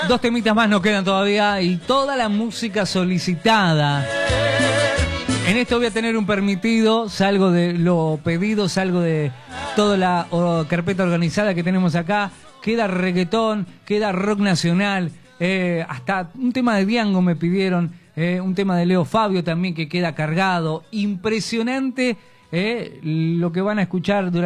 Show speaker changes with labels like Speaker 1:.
Speaker 1: 2 temitas más nos quedan todavía y toda la música solicitada. En esto voy a tener un permitido, salgo de lo pedido, salgo de toda la carpeta organizada que tenemos acá. Queda reggaetón, queda rock nacional, hasta un tema de Diango me pidieron, un tema de Leo Fabio también que queda cargado. Impresionante lo que van a escuchar durante